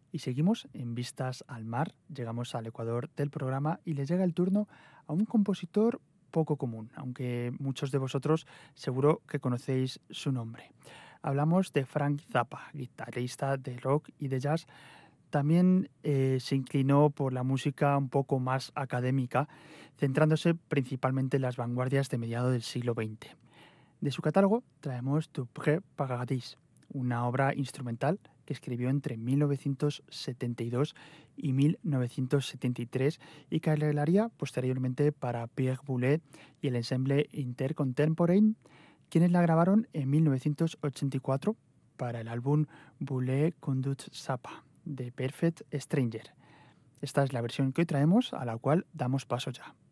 Y seguimos en Vistas al Mar, llegamos al ecuador del programa y le llega el turno a un compositor poco común, aunque muchos de vosotros seguro que conocéis su nombre. Hablamos de Frank Zappa, guitarrista de rock y de jazz. También se inclinó por la música un poco más académica, centrándose principalmente en las vanguardias de mediados del siglo XX. De su catálogo traemos Tu Pré Paradis, una obra instrumental que escribió entre 1972 y 1973 y que arreglaría posteriormente para Pierre Boulez y el ensemble Intercontemporain, quienes la grabaron en 1984 para el álbum Boulez Conduct Sapa de Perfect Stranger. Esta es la versión que hoy traemos, a la cual damos paso ya.